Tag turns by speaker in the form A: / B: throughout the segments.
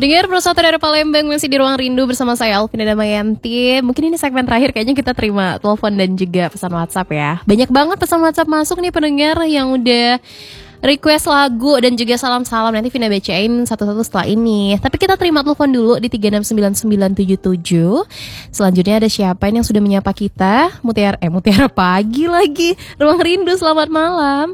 A: Pendengar Persatu dari Palembang masih di Ruang Rindu bersama saya Alvina Damayanti. Mungkin ini segmen terakhir, kayaknya kita terima telepon dan juga pesan WhatsApp ya. Banyak banget pesan WhatsApp masuk nih pendengar yang udah request lagu dan juga salam-salam. Nanti Vina bacain satu-satu setelah ini. Tapi kita terima telepon dulu di 369977. Selanjutnya ada siapa yang sudah menyapa kita? Mutiara pagi lagi. Ruang Rindu, selamat malam.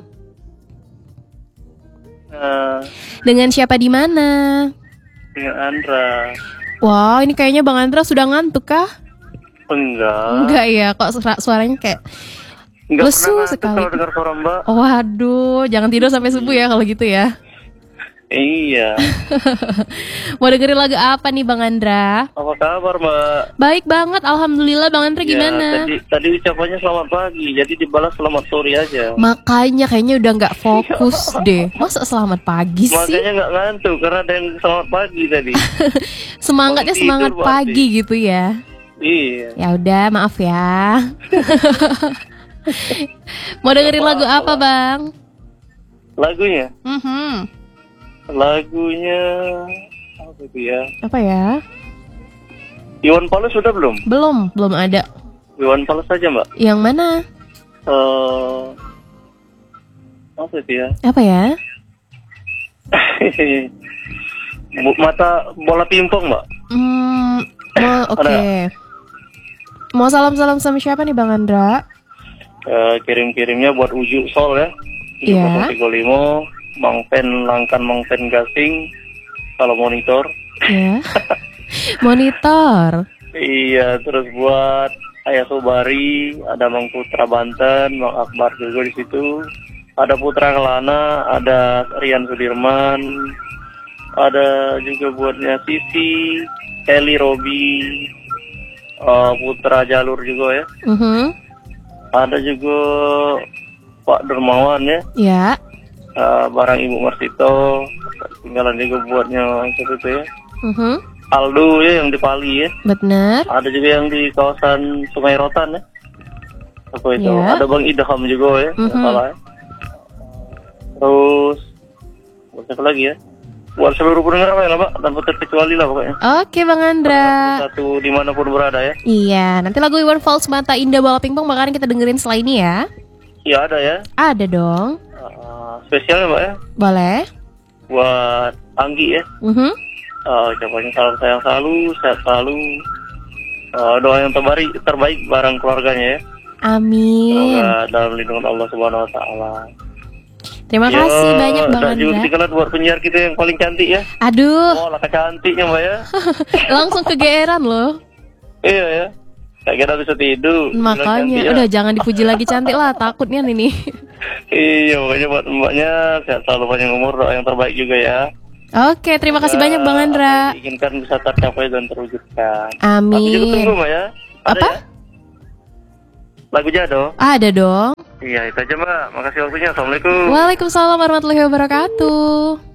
A: Dengan siapa di mana?
B: Dengan Andra.
A: Wah, ini kayaknya Bang Andra sudah ngantuk kah?
B: Enggak
A: Ya, kok suaranya kayak
B: Enggak
A: lesu
B: pernah
A: sekali.
B: kalau dengar suara Mbak.
A: Waduh, jangan tidur sampai subuh ya kalau gitu ya.
B: Iya.
A: Mau dengerin lagu apa nih Bang Andra?
B: Apa kabar Mbak?
A: Baik banget, alhamdulillah. Bang Andra gimana?
B: Tadi ucapannya selamat pagi, jadi dibalas selamat sore aja.
A: Makanya kayaknya udah gak fokus deh. Masa selamat pagi sih?
B: Makanya gak ngantuk, karena ada yang selamat pagi tadi.
A: Semangatnya semangat pagi gitu ya.
B: Iya.
A: Ya udah, maaf ya. Mau dengerin lagu apa Bang?
B: Lagunya? Lagunya apa itu ya?
A: Apa ya?
B: Iwan Fals sudah belum?
A: Belum ada.
B: Iwan Fals saja Mbak.
A: Yang mana?
B: Apa itu ya?
A: Apa ya?
B: Mata bola pingpong Mbak.
A: Oke. Mau salam-salam sama siapa nih Bang Andra?
B: Kirim-kirimnya buat Uju Sol ya.
A: Iya.
B: 035 Mang Pen Langkan Mang Pen Gasing. Kalau monitor.
A: Ya. Monitor.
B: Iya, terus buat Ayah Sobari, ada Mang Putra Banten, Mang Akbar juga di situ. Ada Putra Kelana, ada Rian Sudirman. Ada juga buatnya Sisi, Kelly Robi, Putra Jalur juga ya. Ada juga Pak Dermawan ya.
A: Ya.
B: Barang Ibu Marsito, tinggalan juga buatnya seperti ya. Aldo ya yang di Pali ya.
A: Benar.
B: Ada juga yang di kawasan Sungai Rotan ya. Apa itu?
A: Ya.
B: Ada Bang Idham juga ya. Nggak salah ya. Terus buat apa lagi ya? Buat seluruh pendengar ya Pak, tanpa terkecuali lah pokoknya.
A: Oke Bang Andra.
B: Satu dimanapun berada ya.
A: Iya, nanti lagu Iwan Fals Mata Indah Bola Pingpong bakalan kita dengerin setelah ini ya.
B: Iya ada ya.
A: Ada dong.
B: Spesialnya Mbak ya.
A: Boleh.
B: Buat Anggi ya. Ucapannya salam sayang selalu, sehat selalu. Doa yang terbaik bareng keluarganya ya.
A: Amin.
B: Semoga dalam lindungan Allah Subhanahu Wa Taala.
A: Terima kasih banyak Bang Andra.
B: Juga ketinggalan buat penyiar kita yang paling cantik ya.
A: Aduh.
B: Oh, laka cantiknya Mbak ya.
A: Langsung kegeeran loh.
B: Iya ya. Kayak kita bisa tidur.
A: Makanya,
B: ya.
A: udah jangan dipuji lagi cantik lah, takutnya nih.
B: Iya, makanya buat mbaknya sehat selalu panjang umur, doa yang terbaik juga ya.
A: Oke, terima kasih banyak Bang Andra.
B: Inginkan bisa tercapai dan terwujudkan.
A: Amin.
B: Aku juga tunggu Mbak ya. Ada
A: apa?
B: Ya? Lagu Jado.
A: Ada dong.
B: Iya, itu aja Mbak. Makasih waktunya. Assalamualaikum.
A: Waalaikumsalam warahmatullahi wabarakatuh.